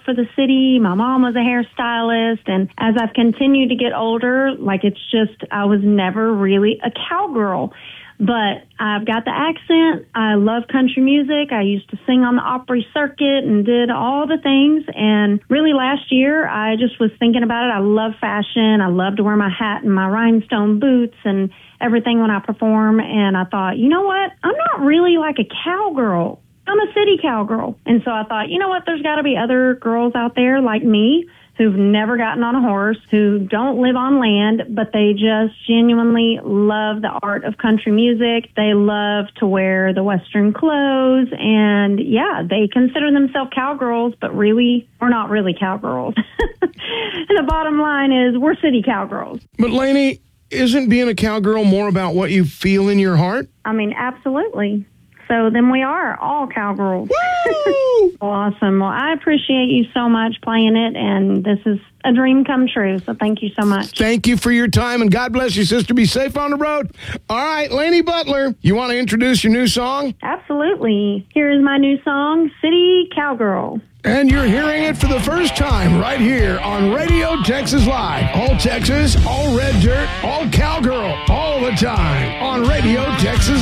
for the city. My mom was a hairstylist. And as I've continued to get older, like I was never really a cowgirl. But I've got the accent. I love country music. I used to sing on the Opry circuit and did all the things. And really last year, I just was thinking about it. I love fashion. I love to wear my hat and my rhinestone boots and everything when I perform. And I thought, you know what? I'm not really like a cowgirl. I'm a city cowgirl. And so I thought, you know what? There's got to be other girls out there like me who've never gotten on a horse, who don't live on land, but they just genuinely love the art of country music. They love to wear the Western clothes, and yeah, they consider themselves cowgirls, but really, we're not really cowgirls. And the bottom line is, we're city cowgirls. But Lainey, isn't being a cowgirl more about what you feel in your heart? I mean, absolutely. So then we are all cowgirls. Woo! Awesome. Well, I appreciate you so much playing it, and this is a dream come true, so thank you so much. Thank you for your time, and God bless you, sister. Be safe on the road. All right, Lainey Butler, you want to introduce your new song? Absolutely. Here is my new song, City Cowgirl. And you're hearing it for the first time right here on Radio Texas Live. All Texas, all red dirt, all cowgirl, all the time on Radio Texas